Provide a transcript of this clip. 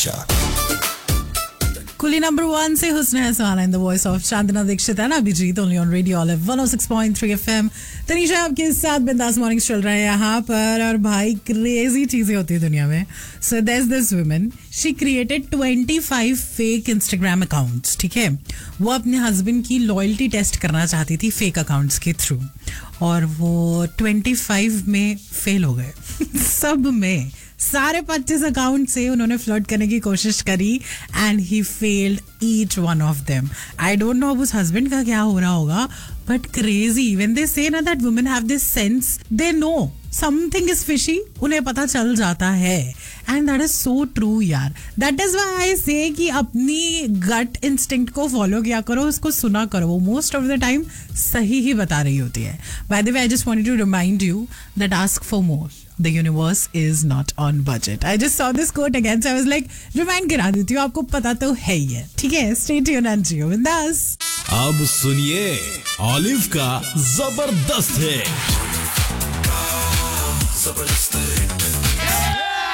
कुली number 1 से हुस्न है सुहाना in the voice of Chandna Dixit and Abhijit only on radio olive 106.3 FM. Tanisha आपके साथ बिंदास मॉर्निंग्स चल रहा है यहाँ पर। और भाई क्रेजी चीजें होती है दुनिया में। So there is this woman, she created 25 fake Instagram accounts. ठीक है, वो अपने हस्बैंड की लॉयल्टी टेस्ट करना चाहती थी फेक अकाउंट्स के थ्रू, और वो 25 में फेल हो गए। सब में सारे 25 अकाउंट से उन्होंने फ्लर्ट करने की कोशिश करी and he failed each one of them. I don't know अब उस हस्बैंड का क्या हो रहा होगा, बट क्रेजी व्हेन दे से ना that women have this sense, they know something is fishy, उन्हें पता चल जाता है। And that is so true यार। दैट इज व्हाई आई से कि अपनी गट इंस्टिंक्ट को फॉलो किया करो, उसको सुना करो, वो मोस्ट ऑफ द टाइम सही ही बता रही होती है। By the way, I just wanted to remind you that ask for more, the universe is not on budget. I just saw this quote again, so I was like, remind करा देती हूँ, आपको पता तो है ही है। ठीक है, stay tuned and जियो बिंदास। अब सुनिए ऑलिव का जबरदस्त है।